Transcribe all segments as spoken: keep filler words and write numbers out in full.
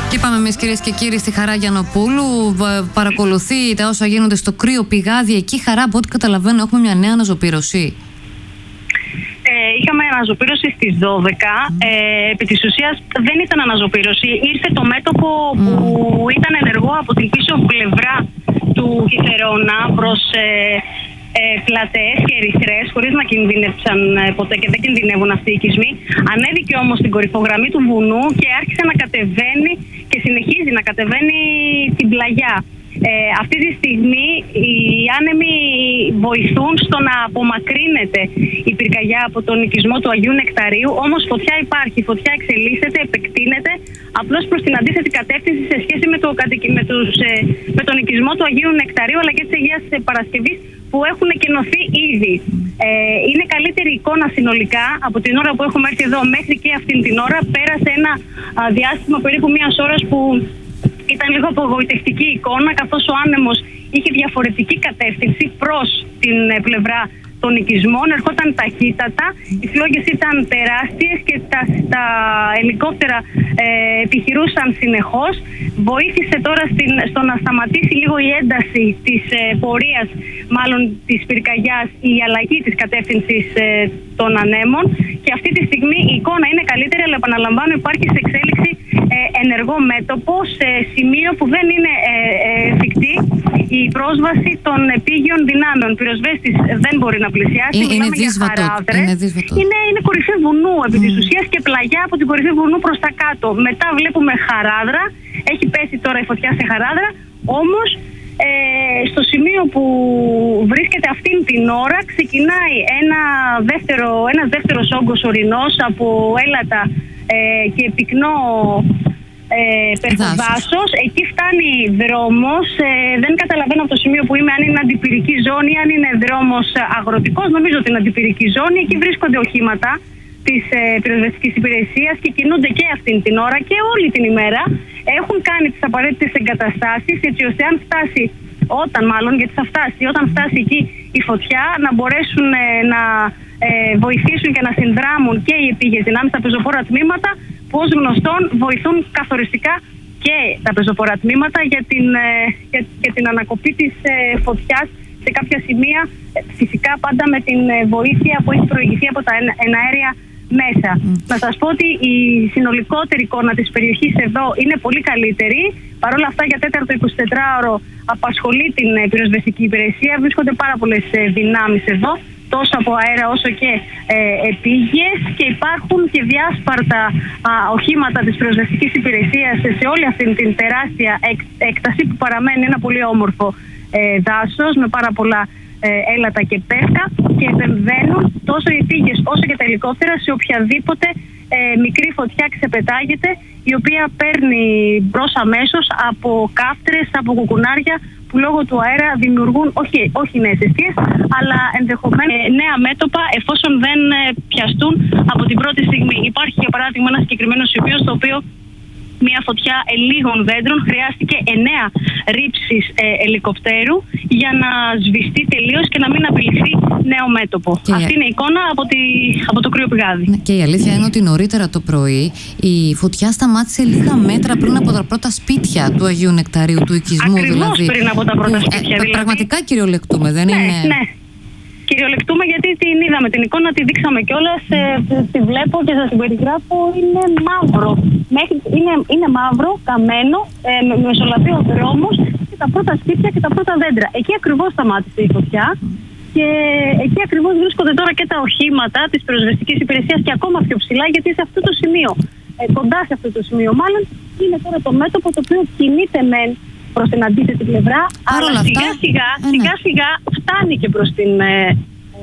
Και πάμε εμείς, κυρίες και κύριοι, στη Χαρά Γιαννοπούλου. Παρακολουθεί τα όσα γίνονται στο κρύο πηγάδι. Εκεί, Χαρά, από ό,τι καταλαβαίνω, έχουμε μια νέα αναζωπήρωση. Ε, είχαμε αναζωπήρωση στις δώδεκα. Mm. Ε, επί της ουσίας δεν ήταν αναζωπήρωση. Ήρθε το μέτωπο mm. που ήταν ενεργό από την πίσω πλευρά του Κιθερώνα προς ε, ε, πλατές και ερυθρές, χωρίς να κινδύνευσαν ε, ποτέ και δεν κινδυνεύουν αυτοί οι οικισμοί. Ανέβηκε όμως στην κορυφογραμμή του βουνού και άρχισε να κατεβαίνει και συνεχίζει να κατεβαίνει την πλαγιά. Ε, αυτή τη στιγμή οι άνεμοι βοηθούν στο να απομακρύνεται η πυρκαγιά από τον οικισμό του Αγίου Νεκταρίου, όμως φωτιά υπάρχει, φωτιά εξελίσσεται, επεκτείνεται, απλώς προς την αντίθετη κατεύθυνση σε σχέση με, το, με, τους, με τον οικισμό του Αγίου Νεκταρίου αλλά και της Αγίας Παρασκευής που έχουν εκενωθεί ήδη. Ε, είναι καλύτερη εικόνα συνολικά από την ώρα που έχουμε έρθει εδώ μέχρι και αυτήν την ώρα. Πέρασε ένα α, διάστημα περίπου μιας ώρας που ήταν λίγο απογοητευτική εικόνα, καθώς ο άνεμος είχε διαφορετική κατεύθυνση προς την πλευρά των οικισμών, ερχόταν ταχύτατα, οι φλόγες ήταν τεράστιες και τα, τα ελικόπτερα ε, επιχειρούσαν συνεχώς. Βοήθησε τώρα στην, στο να σταματήσει λίγο η ένταση της ε, πορείας, μάλλον της πυρκαγιάς, η αλλαγή της κατεύθυνσης ε, των ανέμων, και αυτή τη στιγμή η εικόνα είναι καλύτερη, αλλά επαναλαμβάνω υπάρχει σε εξέλιξη ε, ενεργό μέτωπο σε σημείο που δεν είναι ε, ε, εφικτή η πρόσβαση των επίγειων δυνάμεων. Πυροσβέστης δεν μπορεί να πλησιάσει. Είναι, είναι δύσβατο. Είναι, είναι, είναι κορυφή βουνού επί mm. της ουσίας και πλαγιά από την κορυφή βουνού προς τα κάτω. Μετά βλέπουμε χαράδρα. Έχει πέσει τώρα η φωτιά σε χαράδρα. Όμως ε, στο σημείο που βρίσκεται αυτήν την ώρα ξεκινάει ένα δεύτερο, ένας δεύτερος όγκος ορεινός από έλατα ε, και πυκνό Ε, περποδάσος. Εκεί φτάνει δρόμος. Ε, δεν καταλαβαίνω από το σημείο που είμαι αν είναι αντιπυρική ζώνη, αν είναι δρόμος αγροτικός. Νομίζω ότι είναι αντιπυρική ζώνη. Εκεί βρίσκονται οχήματα της ε, πυροσβεστικής υπηρεσίας και κινούνται και αυτήν την ώρα και όλη την ημέρα. Έχουν κάνει τις απαραίτητες εγκαταστάσεις έτσι ώστε αν φτάσει, όταν μάλλον, γιατί θα φτάσει, όταν φτάσει εκεί η φωτιά, να μπορέσουν ε, να ε, βοηθήσουν και να συνδράμουν και οι επίγειες δυνάμεις, τα πεζοπόρα τμήματα, που ως γνωστόν βοηθούν καθοριστικά και τα πεζοπόρα τμήματα για την, για, για την ανακοπή της ε, φωτιάς σε κάποια σημεία, φυσικά πάντα με την βοήθεια που έχει προηγηθεί από τα εναέρια μέσα. Mm. Να σας πω ότι η συνολικότερη εικόνα της περιοχής εδώ είναι πολύ καλύτερη. Παρ' όλα αυτά, για τέταρτο εικοσιτετράωρο απασχολεί την πυροσβεστική υπηρεσία. Βρίσκονται πάρα πολλές δυνάμεις εδώ, τόσο από αέρα όσο και ε, επίγειες, και υπάρχουν και διάσπαρτα α, οχήματα της πυροσβεστικής υπηρεσίας σε, σε όλη αυτή την τεράστια εκ, έκταση που παραμένει ένα πολύ όμορφο ε, δάσος με πάρα πολλά ε, έλατα και πέσκα, και επεμβαίνουν τόσο οι επίγειες όσο και τα ελικόπτερα σε οποιαδήποτε ε, μικρή φωτιά ξεπετάγεται, η οποία παίρνει μπρος αμέσως από κάφτρες, από κουκουνάρια που λόγω του αέρα δημιουργούν όχι, όχι νέες αιστείες, αλλά ενδεχομένως νέα μέτωπα εφόσον δεν πιαστούν από την πρώτη στιγμή. Υπάρχει για παράδειγμα ένα συγκεκριμένο σημείο στο οποίο μια φωτιά ελίγων δέντρων χρειάστηκε εννέα ρήψεις ε, ελικοπτέρου για να σβηστεί τελείως και να μην απειληθεί νέο μέτωπο. Και αυτή είναι η εικόνα από, τη, από το κρύο πηγάδι. Ναι, και η αλήθεια είναι ότι νωρίτερα το πρωί η φωτιά σταμάτησε λίγα μέτρα πριν από τα πρώτα σπίτια του Αγίου Νεκταρίου, του οικισμού. Ακριβώς δηλαδή. Πριν από τα πρώτα που, σπίτια. Ε, δηλαδή. Πραγματικά κυριολεκτούμε, δεν ναι, είναι? Ναι. Κυριολεκτούμε γιατί την είδαμε την εικόνα, τη δείξαμε κιόλας, ε, τη βλέπω και σας την περιγράφω. Είναι μαύρο. Μέχρι, είναι, είναι μαύρο, καμένο, ε, με μεσολαβεί ο δρόμος και τα πρώτα σπίτια και τα πρώτα δέντρα. Εκεί ακριβώς σταμάτησε η φωτιά και εκεί ακριβώς βρίσκονται τώρα και τα οχήματα της πυροσβεστικής υπηρεσίας και ακόμα πιο ψηλά, γιατί σε αυτό το σημείο, ε, κοντά σε αυτό το σημείο μάλλον, είναι τώρα το μέτωπο το οποίο κινείται μεν προς την αντίθετη πλευρά, Άρα αλλά σιγά σιγά, σιγά σιγά φτάνει και προς την, ε,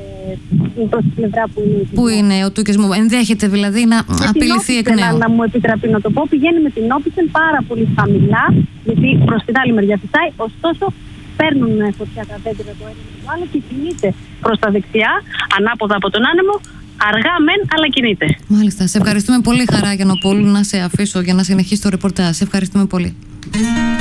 προς την πλευρά που είναι, που είναι ο του οικισμού. Ενδέχεται δηλαδή να με απειληθεί εκ νέου. Να, να μου επιτραπεί να το πω, πηγαίνει με την όπισθεν πάρα πολύ χαμηλά, γιατί προς την άλλη μεριά φυσάει, ωστόσο παίρνουν φωτιά τα δέντρα το ένα και το άλλο και κινείται προς τα δεξιά, ανάποδα από τον άνεμο. Αργά μεν, αλλά κινείται. Μάλιστα. Σε ευχαριστούμε πολύ, Χαρά Γιαννοπούλου. Να σε αφήσω για να συνεχίσει το ρεπορτάζ. Σε ευχαριστούμε πολύ.